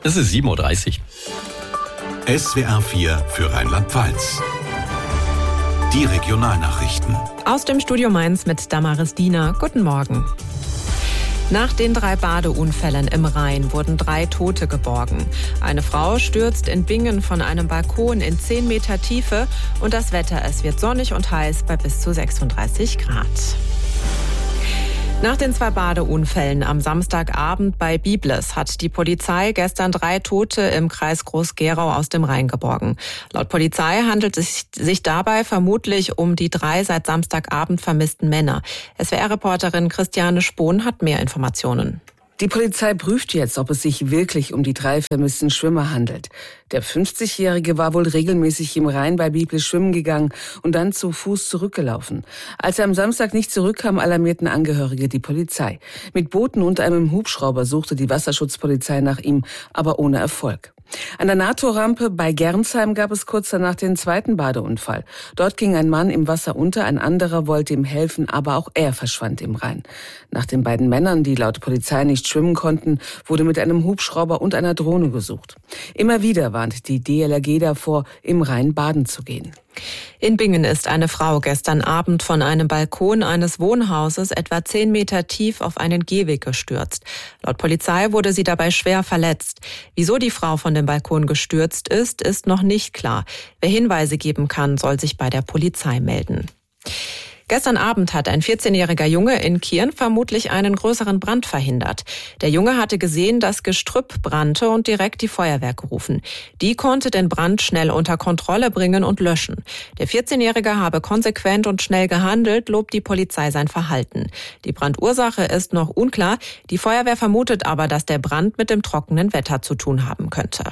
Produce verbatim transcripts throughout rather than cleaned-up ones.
Es ist sieben Uhr dreißig. S W R vier für Rheinland-Pfalz. Die Regionalnachrichten. Aus dem Studio Mainz mit Damaris Diener. Guten Morgen. Nach den drei Badeunfällen im Rhein wurden drei Tote geborgen. Eine Frau stürzt in Bingen von einem Balkon in zehn Meter Tiefe und das Wetter, es wird sonnig und heiß bei bis zu sechsunddreißig Grad. Nach den zwei Badeunfällen am Samstagabend bei Biblis hat die Polizei gestern drei Tote im Kreis Groß-Gerau aus dem Rhein geborgen. Laut Polizei handelt es sich dabei vermutlich um die drei seit Samstagabend vermissten Männer. S W R-Reporterin Christiane Spohn hat mehr Informationen. Die Polizei prüft jetzt, ob es sich wirklich um die drei vermissten Schwimmer handelt. Der fünfzigjährige war wohl regelmäßig im Rhein bei Biblis schwimmen gegangen und dann zu Fuß zurückgelaufen. Als er am Samstag nicht zurückkam, alarmierten Angehörige die Polizei. Mit Booten und einem Hubschrauber suchte die Wasserschutzpolizei nach ihm, aber ohne Erfolg. An der NATO-Rampe bei Gernsheim gab es kurz danach den zweiten Badeunfall. Dort ging ein Mann im Wasser unter, ein anderer wollte ihm helfen, aber auch er verschwand im Rhein. Nach den beiden Männern, die laut Polizei nicht schwimmen konnten, wurde mit einem Hubschrauber und einer Drohne gesucht. Immer wieder warnt die D L R G davor, im Rhein baden zu gehen. In Bingen ist eine Frau gestern Abend von einem Balkon eines Wohnhauses etwa zehn Meter tief auf einen Gehweg gestürzt. Laut Polizei wurde sie dabei schwer verletzt. Wieso die Frau von dem Balkon gestürzt ist, ist noch nicht klar. Wer Hinweise geben kann, soll sich bei der Polizei melden. Gestern Abend hat ein vierzehnjähriger Junge in Kirn vermutlich einen größeren Brand verhindert. Der Junge hatte gesehen, dass Gestrüpp brannte und direkt die Feuerwehr gerufen. Die konnte den Brand schnell unter Kontrolle bringen und löschen. Der vierzehnjährige habe konsequent und schnell gehandelt, lobt die Polizei sein Verhalten. Die Brandursache ist noch unklar. Die Feuerwehr vermutet aber, dass der Brand mit dem trockenen Wetter zu tun haben könnte.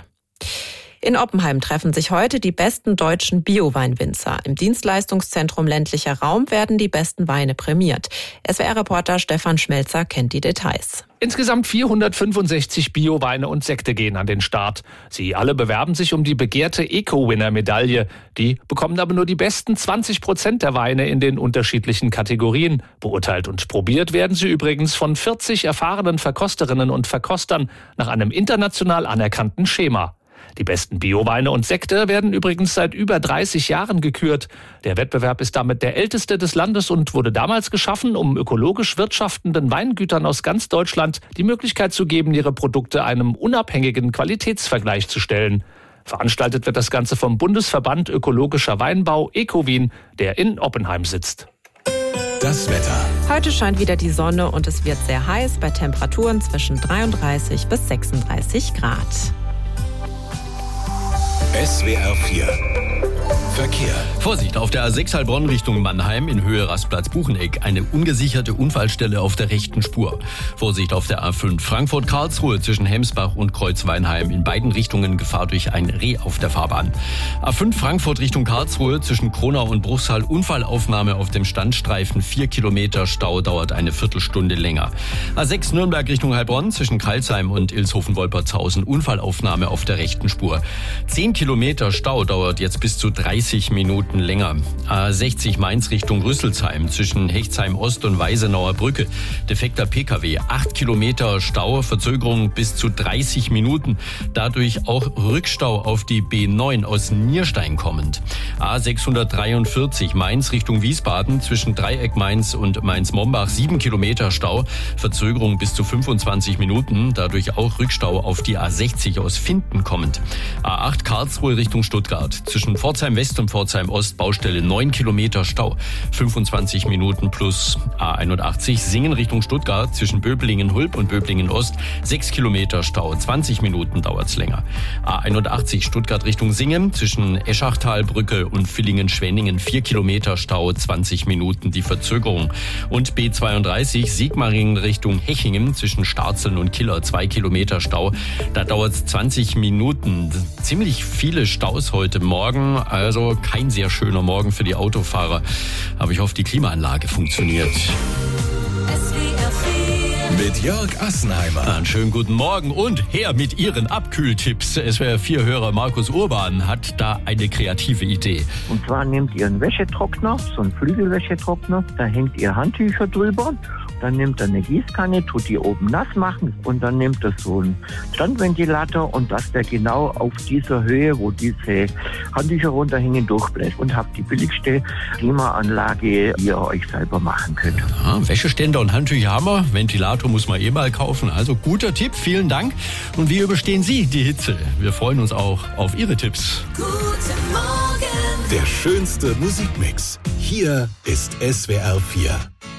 In Oppenheim treffen sich heute die besten deutschen Bio-Weinwinzer. Im Dienstleistungszentrum ländlicher Raum werden die besten Weine prämiert. S W R-Reporter Stefan Schmelzer kennt die Details. Insgesamt vierhundertfünfundsechzig Bio-Weine und Sekte gehen an den Start. Sie alle bewerben sich um die begehrte Eco-Winner-Medaille. Die bekommen aber nur die besten zwanzig Prozent der Weine in den unterschiedlichen Kategorien. Beurteilt und probiert werden sie übrigens von vierzig erfahrenen Verkosterinnen und Verkostern nach einem international anerkannten Schema. Die besten Bioweine und Sekte werden übrigens seit über dreißig Jahren gekürt. Der Wettbewerb ist damit der älteste des Landes und wurde damals geschaffen, um ökologisch wirtschaftenden Weingütern aus ganz Deutschland die Möglichkeit zu geben, ihre Produkte einem unabhängigen Qualitätsvergleich zu stellen. Veranstaltet wird das Ganze vom Bundesverband Ökologischer Weinbau Ecowin, der in Oppenheim sitzt. Das Wetter. Heute scheint wieder die Sonne und es wird sehr heiß bei Temperaturen zwischen dreiunddreißig bis sechsunddreißig Grad. S W R vier Verkehr. Vorsicht, auf der A sechs Heilbronn Richtung Mannheim in Höhe Rastplatz-Bucheneck eine ungesicherte Unfallstelle auf der rechten Spur. Vorsicht auf der A fünf Frankfurt-Karlsruhe zwischen Hemsbach und Kreuzweinheim. In beiden Richtungen Gefahr durch ein Reh auf der Fahrbahn. A fünf Frankfurt Richtung Karlsruhe zwischen Kronau und Bruchsal. Unfallaufnahme auf dem Standstreifen. Vier Kilometer Stau, dauert eine Viertelstunde länger. A sechs Nürnberg Richtung Heilbronn zwischen Kreilsheim und Ilshofen-Wolpertshausen. Unfallaufnahme auf der rechten Spur. Zehn Kilometer Stau, dauert jetzt bis zu dreißig Minuten länger. A sechzig Mainz Richtung Rüsselsheim zwischen Hechtsheim Ost und Weisenauer Brücke. Defekter P K W. acht Kilometer Stau, Verzögerung bis zu dreißig Minuten. Dadurch auch Rückstau auf die B neun aus Nierstein kommend. A sechshundertdreiundvierzig Mainz Richtung Wiesbaden zwischen Dreieck Mainz und Mainz-Mombach. sieben Kilometer Stau, Verzögerung bis zu fünfundzwanzig Minuten. Dadurch auch Rückstau auf die A sechzig aus Finden kommend. A acht Karlsruhe Richtung Stuttgart zwischen Pforzheim West und Pforzheim Ost, Baustelle neun Kilometer Stau, fünfundzwanzig Minuten plus. A einundachtzig Singen Richtung Stuttgart zwischen Böblingen-Hulb und Böblingen-Ost, sechs Kilometer Stau, zwanzig Minuten dauert's länger. A einundachtzig Stuttgart Richtung Singen zwischen Eschachtalbrücke und Villingen-Schwenningen, vier Kilometer Stau, zwanzig Minuten die Verzögerung. Und B zweiunddreißig Sigmaringen Richtung Hechingen zwischen Starzeln und Killer, zwei Kilometer Stau, da dauert's zwanzig Minuten. Ziemlich viele Staus heute Morgen, also kein sehr schöner Morgen für die Autofahrer. Aber ich hoffe, die Klimaanlage funktioniert. Mit Jörg Assenheimer. Einen schönen guten Morgen und her mit Ihren Abkühltipps. S W R vier Hörer Markus Urban hat da eine kreative Idee. Und zwar nehmt ihr einen Wäschetrockner, so einen Flügelwäschetrockner, da hängt ihr Handtücher drüber Dann nimmt er eine Gießkanne, tut die oben nass machen und dann nimmt er so einen Standventilator und dass der genau auf dieser Höhe, wo diese Handtücher runterhängen, durchbläst und habt die billigste Klimaanlage, die ihr euch selber machen könnt. Ja, Wäscheständer und Handtücher haben wir. Ventilator muss man eh mal kaufen. Also guter Tipp, vielen Dank. Und wie überstehen Sie die Hitze? Wir freuen uns auch auf Ihre Tipps. Guten Morgen. Der schönste Musikmix. Hier ist S W R vier.